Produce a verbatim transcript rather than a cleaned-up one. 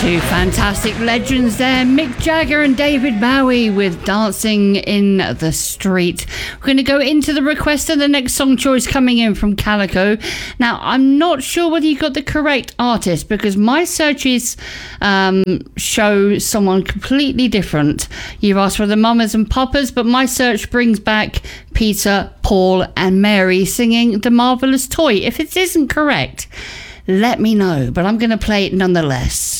Two fantastic legends there, Mick Jagger and David Bowie with Dancing in the Street. We're going to go into the request of the next song choice coming in from Calico. Now, I'm not sure whether you got the correct artist because my searches um, show someone completely different. You've asked for the Mamas and Papas, but my search brings back Peter, Paul and Mary singing The Marvelous Toy. If it isn't correct, let me know, but I'm going to play it nonetheless.